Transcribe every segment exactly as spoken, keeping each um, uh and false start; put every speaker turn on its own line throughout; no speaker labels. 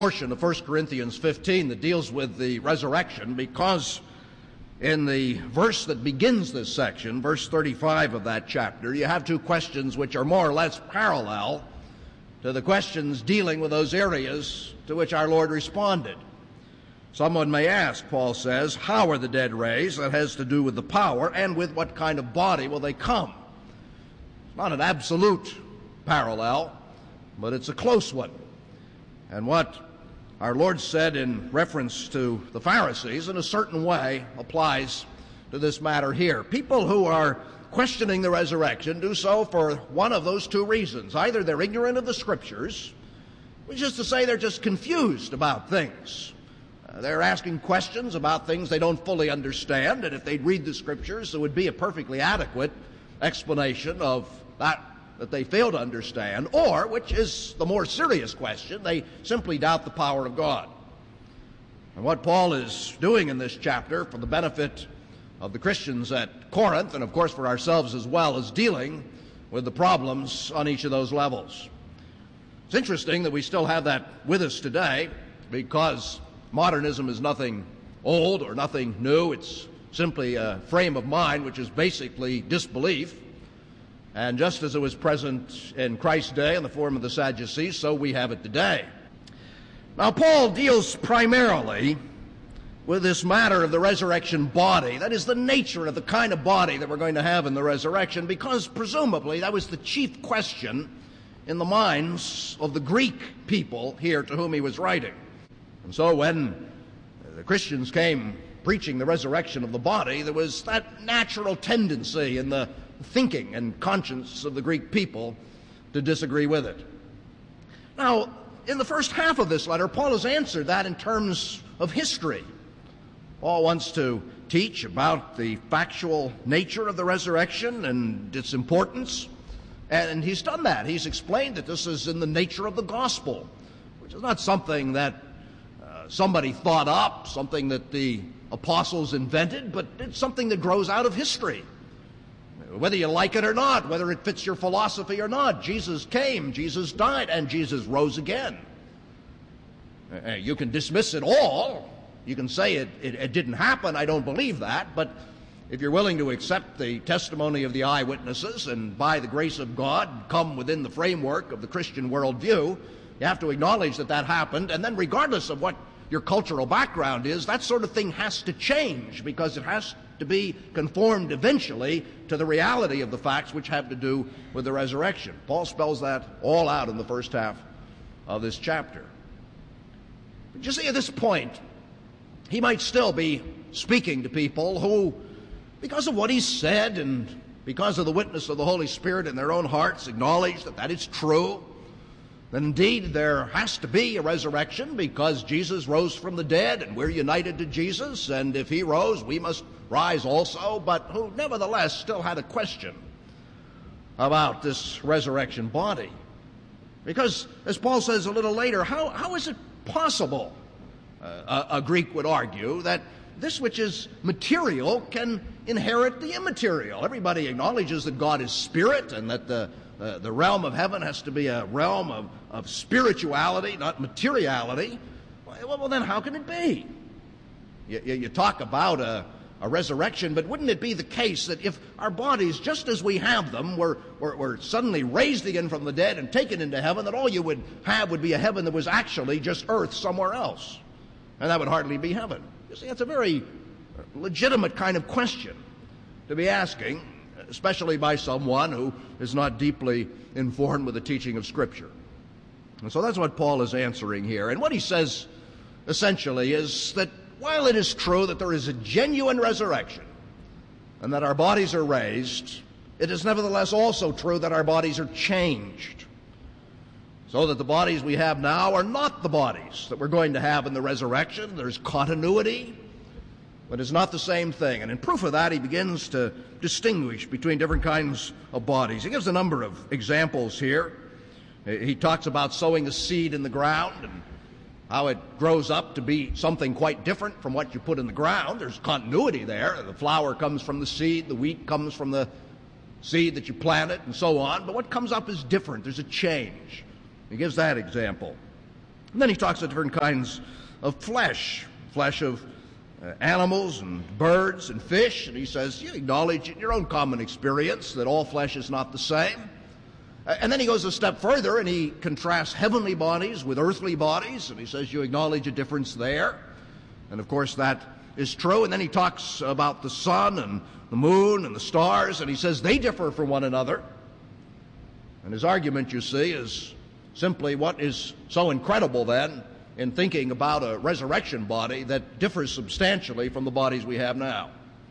portion of First Corinthians fifteen that deals with the resurrection, because in the verse that begins this section, verse thirty-five of that chapter, you have two questions which are more or less parallel to the questions dealing with those areas to which our Lord responded. Someone may ask, Paul says, how are the dead raised? That has to do with the power and with what kind of body will they come. It's not an absolute parallel, but it's a close one. And what our Lord said in reference to the Pharisees in a certain way applies to this matter here. People who are questioning the resurrection do so for one of those two reasons. Either they're ignorant of the Scriptures, which is to say they're just confused about things. Uh, they're asking questions about things they don't fully understand, and if they'd read the Scriptures, there would be a perfectly adequate explanation of that that they fail to understand, or, which is the more serious question, they simply doubt the power of God. And what Paul is doing in this chapter for the benefit of the Christians at Corinth, and of course for ourselves as well, is dealing with the problems on each of those levels. It's interesting that we still have that with us today, because modernism is nothing old or nothing new. It's simply a frame of mind which is basically disbelief. And just as it was present in Christ's day in the form of the Sadducees, so we have it today. Now, Paul deals primarily with this matter of the resurrection body. That is, the nature of the kind of body that we're going to have in the resurrection, because presumably that was the chief question in the minds of the Greek people here to whom he was writing. And so when the Christians came preaching the resurrection of the body, there was that natural tendency in the thinking and conscience of the Greek people to disagree with it. Now, in the first half of this letter, Paul has answered that in terms of history. Paul wants to teach about the factual nature of the resurrection and its importance, and he's done that. He's explained that this is in the nature of the gospel, which is not something that uh, somebody thought up, something that the apostles invented, but it's something that grows out of history. Whether you like it or not, whether it fits your philosophy or not, Jesus came, Jesus died, and Jesus rose again. Uh, you can dismiss it all. You can say it, it, it didn't happen. I don't believe that. But if you're willing to accept the testimony of the eyewitnesses and by the grace of God come within the framework of the Christian worldview, you have to acknowledge that that happened. And then regardless of what your cultural background is, that sort of thing has to change, because it has to be conformed eventually to the reality of the facts which have to do with the resurrection. Paul spells that all out in the first half of this chapter. But you see, at this point, he might still be speaking to people who, because of what he said and because of the witness of the Holy Spirit in their own hearts, acknowledge that that is true. That indeed there has to be a resurrection because Jesus rose from the dead and we're united to Jesus, and if he rose, we must rise also, but who nevertheless still had a question about this resurrection body. Because, as Paul says a little later, how, how is it possible, uh, a, a Greek would argue, that this which is material can inherit the immaterial? Everybody acknowledges that God is spirit and that the Uh, the realm of heaven has to be a realm of, of spirituality, not materiality. Well, well, then how can it be? You, you, you talk about a, a resurrection, but wouldn't it be the case that if our bodies, just as we have them, were, were, were suddenly raised again from the dead and taken into heaven, that all you would have would be a heaven that was actually just earth somewhere else? And that would hardly be heaven. You see, it's a very legitimate kind of question to be asking, especially by someone who is not deeply informed with the teaching of Scripture. And so that's what Paul is answering here. And what he says, essentially, is that while it is true that there is a genuine resurrection and that our bodies are raised, it is nevertheless also true that our bodies are changed, so that the bodies we have now are not the bodies that we're going to have in the resurrection. There's continuity, but it's not the same thing. And in proof of that, he begins to distinguish between different kinds of bodies. He gives a number of examples here. He talks about sowing a seed in the ground and how it grows up to be something quite different from what you put in the ground. There's continuity there. The flower comes from the seed, the wheat comes from the seed that you planted, and so on. But what comes up is different. There's a change. He gives that example. And then he talks of different kinds of flesh, flesh of uh, animals and birds and fish, and he says, you acknowledge in your own common experience that all flesh is not the same. Uh, and then he goes a step further, and he contrasts heavenly bodies with earthly bodies, and he says you acknowledge a difference there. And of course that is true. And then he talks about the sun and the moon and the stars, and he says they differ from one another. And his argument, you see, is simply what is so incredible then in thinking about a resurrection body that differs substantially from the bodies we have now.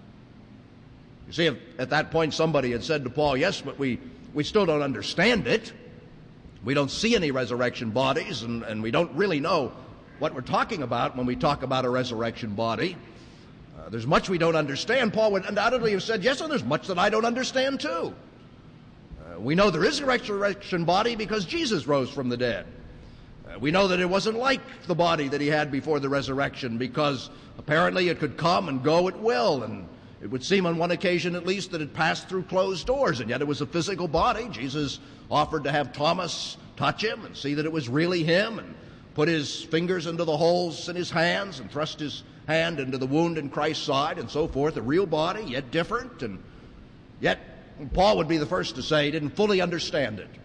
You see, if at that point somebody had said to Paul, yes, but we, we still don't understand it. We don't see any resurrection bodies, and, and we don't really know what we're talking about when we talk about a resurrection body. Uh, there's much we don't understand. Paul would undoubtedly have said, yes, and there's much that I don't understand too. Uh, we know there is a resurrection body because Jesus rose from the dead. Uh, we know that it wasn't like the body that he had before the resurrection because apparently it could come and go at will, and it would seem on one occasion at least that it passed through closed doors, and yet it was a physical body. Jesus offered to have Thomas touch him and see that it was really him, and put his fingers into the holes in his hands and thrust his hand into the wound in Christ's side and so forth. A real body, yet different, and yet Paul would be the first to say he didn't fully understand it.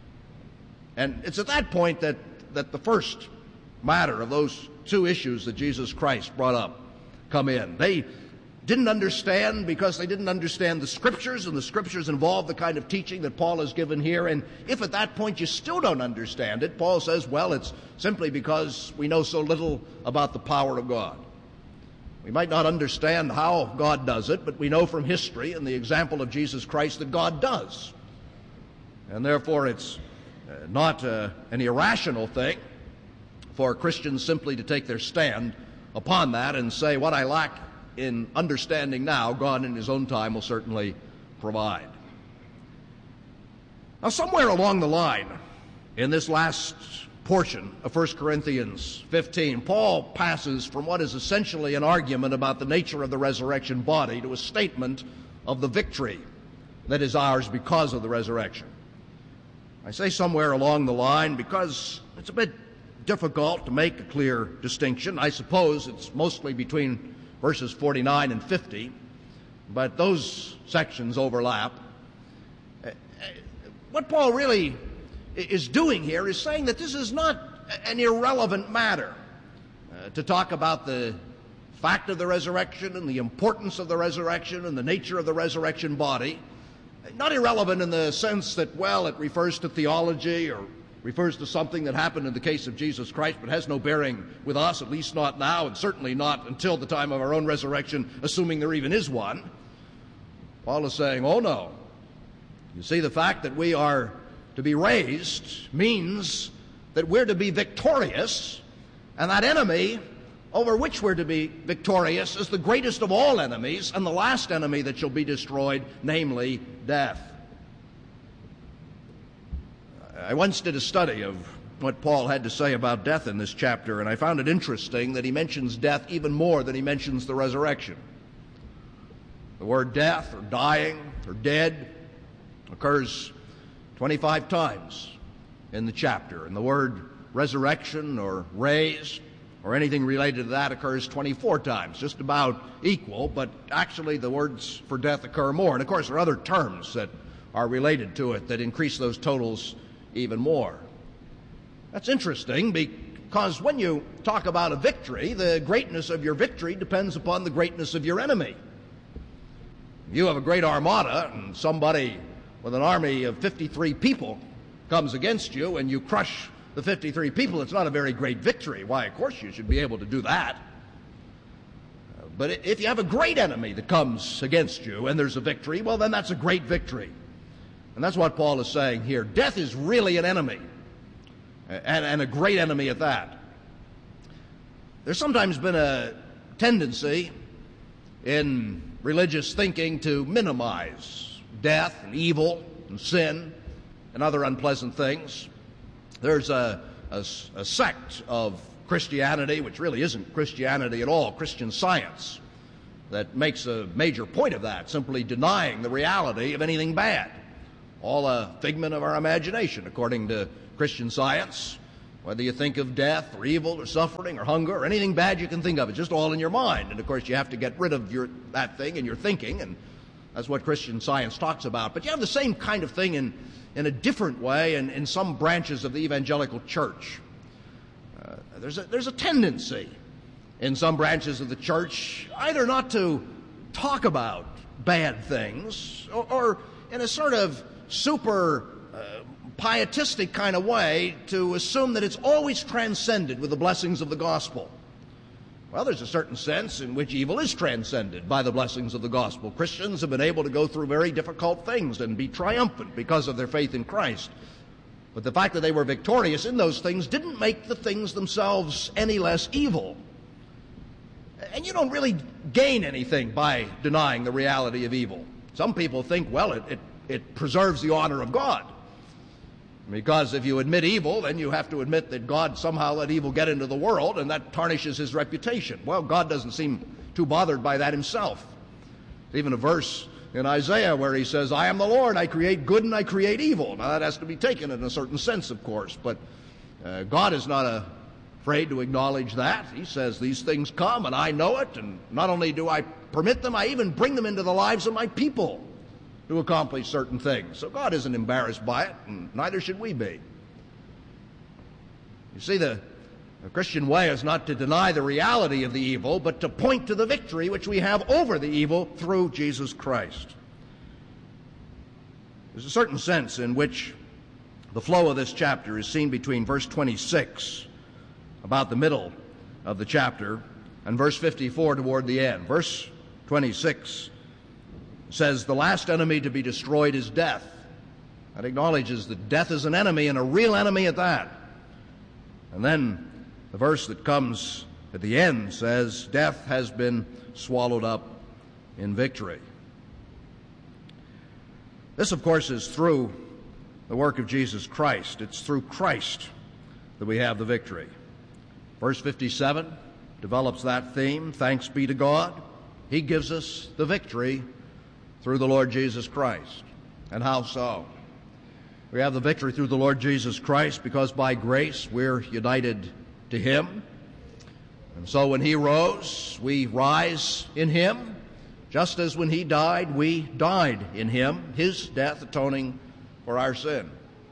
And it's at that point that, that the first matter of those two issues that Jesus Christ brought up come in. They didn't understand because they didn't understand the Scriptures, and the Scriptures involve the kind of teaching that Paul has given here. And if at that point you still don't understand it, Paul says, well, it's simply because we know so little about the power of God. We might not understand how God does it, but we know from history and the example of Jesus Christ that God does. And therefore it's uh, not uh, an irrational thing for Christians simply to take their stand upon that and say, what I lack in understanding now, God in his own time will certainly provide. Now, somewhere along the line in this last portion of First Corinthians fifteen, Paul passes from what is essentially an argument about the nature of the resurrection body to a statement of the victory that is ours because of the resurrection. I say somewhere along the line because it's a bit difficult to make a clear distinction. I suppose it's mostly between verses forty-nine and fifty, but those sections overlap. What Paul really is doing here is saying that this is not an irrelevant matter. Uh, to talk about the fact of the resurrection and the importance of the resurrection and the nature of the resurrection body, not irrelevant in the sense that, well, it refers to theology or refers to something that happened in the case of Jesus Christ, but has no bearing with us, at least not now, and certainly not until the time of our own resurrection, assuming there even is one. Paul is saying, oh no. You see, the fact that we are to be raised means that we're to be victorious, and that enemy over which we're to be victorious is the greatest of all enemies and the last enemy that shall be destroyed, namely death. I once did a study of what Paul had to say about death in this chapter, and I found it interesting that he mentions death even more than he mentions the resurrection. The word death or dying or dead occurs twenty-five times in the chapter, and the word resurrection or raised or anything related to that occurs twenty-four times, just about equal, but actually the words for death occur more. And of course there are other terms that are related to it that increase those totals even more. That's interesting because when you talk about a victory, the greatness of your victory depends upon the greatness of your enemy. You have a great armada and somebody with an army of fifty-three people comes against you and you crush the fifty-three people. It's not a very great victory. Why, of course you should be able to do that. But if you have a great enemy that comes against you and there's a victory, well, then that's a great victory. And that's what Paul is saying here. Death is really an enemy, and, and a great enemy at that. There's sometimes been a tendency in religious thinking to minimize death and evil and sin and other unpleasant things. There's a, a, a sect of Christianity, which really isn't Christianity at all, Christian Science, that makes a major point of that, simply denying the reality of anything bad. All a figment of our imagination, according to Christian Science. Whether you think of death or evil or suffering or hunger or anything bad you can think of, it's just all in your mind. And of course you have to get rid of your, that thing in your thinking, and that's what Christian Science talks about. But you have the same kind of thing in, in a different way in, in some branches of the evangelical church. Uh, there's, a, there's a tendency in some branches of the church either not to talk about bad things or, or in a sort of super uh, pietistic kind of way to assume that it's always transcended with the blessings of the gospel. Well, there's a certain sense in which evil is transcended by the blessings of the gospel. Christians have been able to go through very difficult things and be triumphant because of their faith in Christ. But the fact that they were victorious in those things didn't make the things themselves any less evil. And you don't really gain anything by denying the reality of evil. Some people think, well, it, it, it preserves the honor of God. Because if you admit evil, then you have to admit that God somehow let evil get into the world, and that tarnishes his reputation. Well, God doesn't seem too bothered by that himself. There's even a verse in Isaiah where he says, I am the Lord, I create good and I create evil. Now that has to be taken in a certain sense, of course, but uh, God is not a, afraid to acknowledge that. He says these things come and I know it, and not only do I permit them, I even bring them into the lives of my people to accomplish certain things. So God isn't embarrassed by it, and neither should we be. You see, the, the Christian way is not to deny the reality of the evil, but to point to the victory which we have over the evil through Jesus Christ. There's a certain sense in which the flow of this chapter is seen between verse twenty-six, about the middle of the chapter, and verse fifty-four toward the end. Verse twenty-six says the last enemy to be destroyed is death. That acknowledges that death is an enemy, and a real enemy at that. And then the verse that comes at the end says death has been swallowed up in victory. This, of course, is through the work of Jesus Christ. It's through Christ that we have the victory. Verse fifty-seven develops that theme. Thanks be to God. He gives us the victory through the Lord Jesus Christ. And how so? We have the victory through the Lord Jesus Christ because by grace we're united to him. And so when he rose, we rise in him, just as when he died, we died in him, his death atoning for our sin.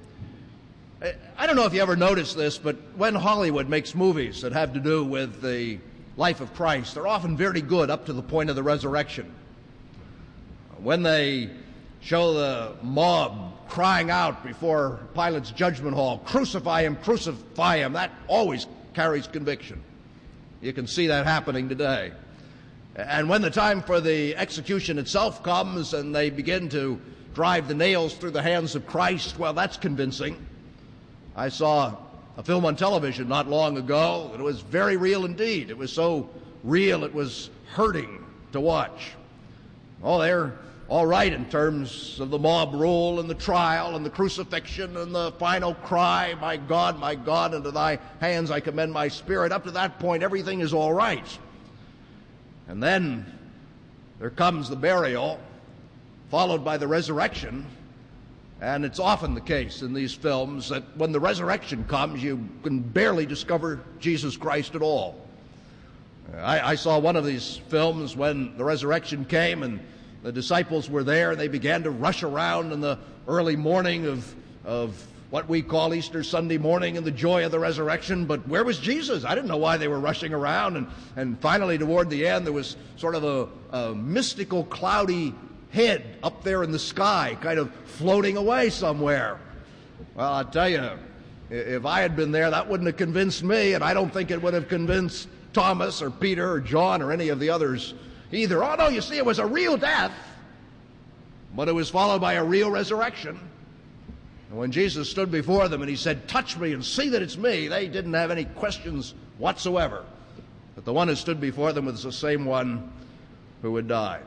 I don't know if you ever noticed this, but when Hollywood makes movies that have to do with the life of Christ, they're often very good up to the point of the resurrection. When they show the mob crying out before Pilate's judgment hall, crucify him, crucify him, that always carries conviction. You can see that happening today. And when the time for the execution itself comes and they begin to drive the nails through the hands of Christ, well, that's convincing. I saw a film on television not long ago that was very real indeed. It was so real it was hurting to watch. Oh, they're all right in terms of the mob rule and the trial and the crucifixion and the final cry, my God, my God, into thy hands I commend my spirit. Up to that point, everything is all right. And then there comes the burial, followed by the resurrection. And it's often the case in these films that when the resurrection comes, you can barely discover Jesus Christ at all. I, I saw one of these films when the resurrection came and the disciples were there, and they began to rush around in the early morning of, of what we call Easter Sunday morning and the joy of the resurrection. But where was Jesus? I didn't know why they were rushing around. And, and finally, toward the end, there was sort of a, a mystical, cloudy head up there in the sky, kind of floating away somewhere. Well, I'll tell you, if I had been there, that wouldn't have convinced me, and I don't think it would have convinced Thomas or Peter or John or any of the others either. Oh, no, you see, it was a real death, but it was followed by a real resurrection. And when Jesus stood before them and he said, touch me and see that it's me, they didn't have any questions whatsoever. But the one who stood before them was the same one who had died.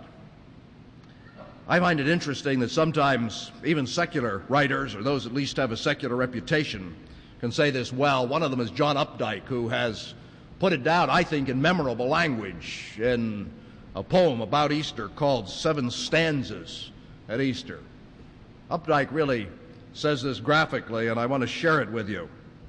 I find it interesting that sometimes even secular writers, or those at least have a secular reputation, can say this well. One of them is John Updike, who has put it down, I think, in memorable language in a poem about Easter called Seven Stanzas at Easter. Updike really says this graphically, and I want to share it with you.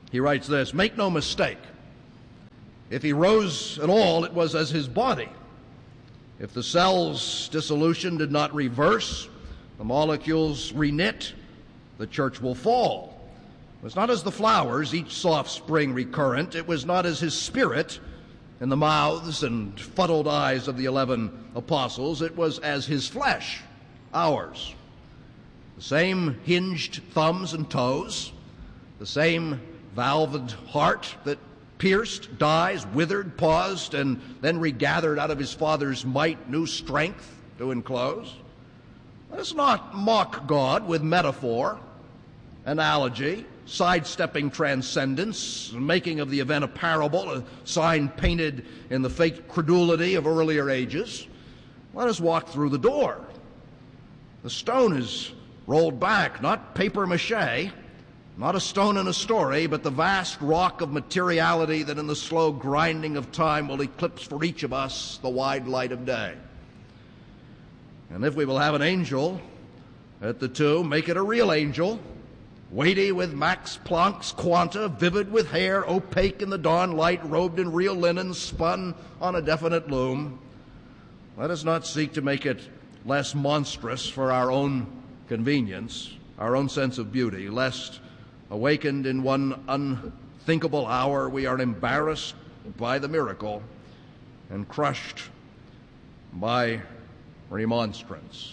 He writes this, "Make no mistake. If he rose at all, it was as his body. If the cell's dissolution did not reverse, the molecules reknit, the church will fall. It was not as the flowers, each soft spring recurrent. It was not as his spirit in the mouths and fuddled eyes of the eleven apostles. It was as his flesh, ours. The same hinged thumbs and toes, the same valved heart that pierced, dies, withered, paused, and then regathered out of his Father's might new strength to enclose. Let us not mock God with metaphor, analogy, sidestepping transcendence, making of the event a parable, a sign painted in the fake credulity of earlier ages. Let us walk through the door. The stone is rolled back, not papier-mâché, not a stone in a story, but the vast rock of materiality that in the slow grinding of time will eclipse for each of us the wide light of day. And if we will have an angel at the tomb, make it a real angel, weighty with Max Planck's quanta, vivid with hair, opaque in the dawn light, robed in real linen, spun on a definite loom. Let us not seek to make it less monstrous for our own convenience, our own sense of beauty, lest awakened in one unthinkable hour, we are embarrassed by the miracle and crushed by remonstrance.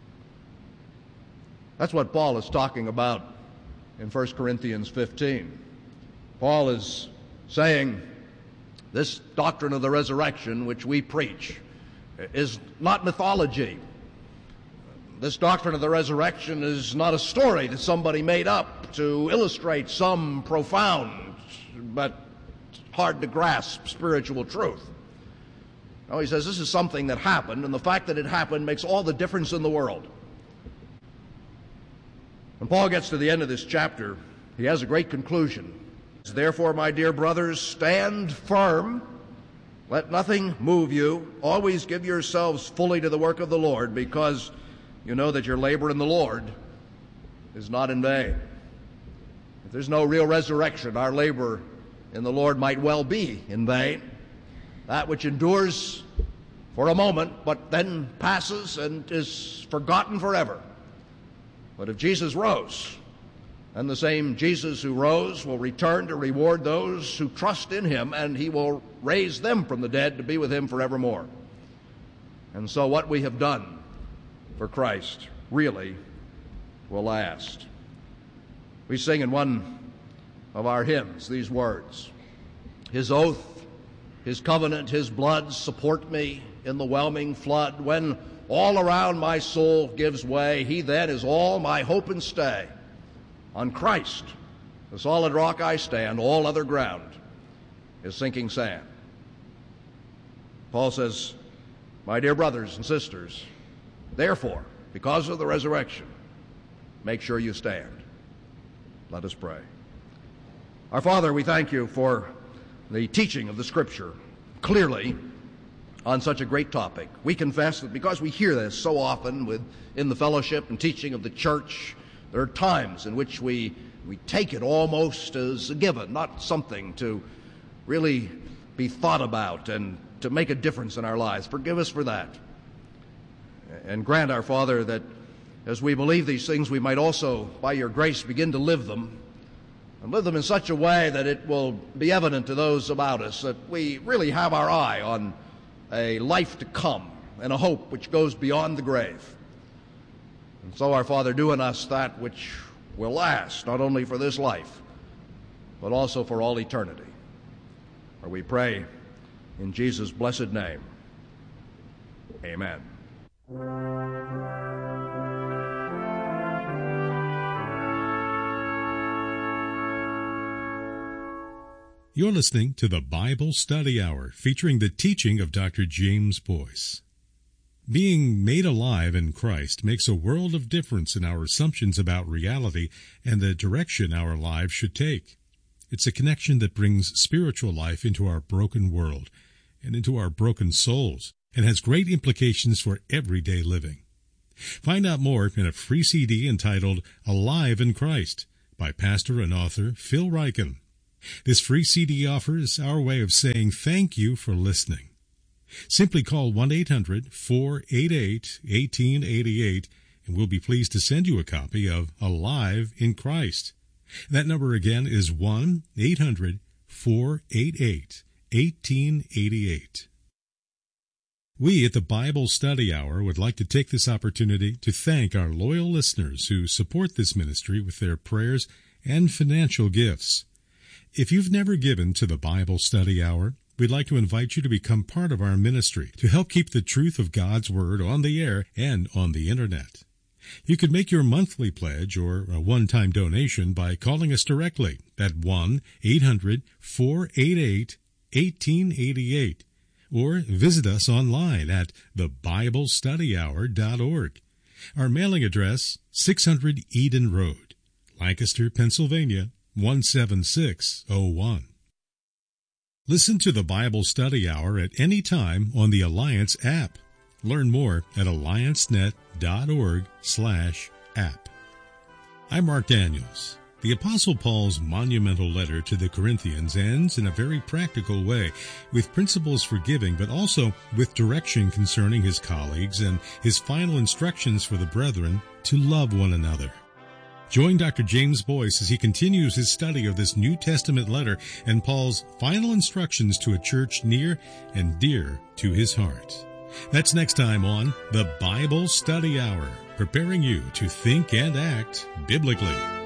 That's what Paul is talking about in First Corinthians fifteen. Paul is saying this doctrine of the resurrection, which we preach, is not mythology. This doctrine of the resurrection is not a story that somebody made up to illustrate some profound but hard to grasp spiritual truth. No, he says this is something that happened, and the fact that it happened makes all the difference in the world. When Paul gets to the end of this chapter, he has a great conclusion. Therefore, my dear brothers, stand firm. Let nothing move you. Always give yourselves fully to the work of the Lord, because you know that your labor in the Lord is not in vain. If there's no real resurrection, our labor in the Lord might well be in vain. That which endures for a moment, but then passes and is forgotten forever. But if Jesus rose, then the same Jesus who rose will return to reward those who trust in him, and he will raise them from the dead to be with him forevermore. And so what we have done for Christ really will last. We sing in one of our hymns these words: His oath, his covenant, his blood support me in the whelming flood. When all around my soul gives way, he then is all my hope and stay. On Christ, the solid rock I stand, all other ground is sinking sand. Paul says, my dear brothers and sisters, therefore, because of the resurrection, make sure you stand. Let us pray. Our Father, we thank you for the teaching of the Scripture clearly on such a great topic. We confess that because we hear this so often with, in the fellowship and teaching of the church, there are times in which we, we take it almost as a given, not something to really be thought about and to make a difference in our lives. Forgive us for that. And grant, our Father, that as we believe these things, we might also, by your grace, begin to live them, and live them in such a way that it will be evident to those about us that we really have our eye on a life to come and a hope which goes beyond the grave. And so, our Father, do in us that which will last, not only for this life, but also for all eternity. For we pray in Jesus' blessed name. Amen.
You're listening to the Bible Study Hour, featuring the teaching of Doctor James Boyce. Being made alive in Christ makes a world of difference in our assumptions about reality and the direction our lives should take. It's a connection that brings spiritual life into our broken world and into our broken souls, and has great implications for everyday living. Find out more in a free C D entitled Alive in Christ by pastor and author Phil Ryken. This free C D offer is our way of saying thank you for listening. Simply call one eight hundred four eight eight one eight eight eight and we'll be pleased to send you a copy of Alive in Christ. That number again is one eight hundred four eight eight one eight eight eight. We at the Bible Study Hour would like to take this opportunity to thank our loyal listeners who support this ministry with their prayers and financial gifts. If you've never given to the Bible Study Hour, we'd like to invite you to become part of our ministry to help keep the truth of God's Word on the air and on the Internet. You could make your monthly pledge or a one-time donation by calling us directly at one eight hundred four eight eight one eight eight eight or visit us online at the bible study hour dot org. Our mailing address, six hundred Eden Road, Lancaster, Pennsylvania, one seven six oh one. Listen to the Bible Study Hour at any time on the Alliance app. Learn more at alliance net dot org slash app. I'm Mark Daniels. The Apostle Paul's monumental letter to the Corinthians ends in a very practical way, with principles for giving, but also with direction concerning his colleagues and his final instructions for the brethren to love one another. Join Doctor James Boyce as he continues his study of this New Testament letter and Paul's final instructions to a church near and dear to his heart. That's next time on the Bible Study Hour, preparing you to think and act biblically.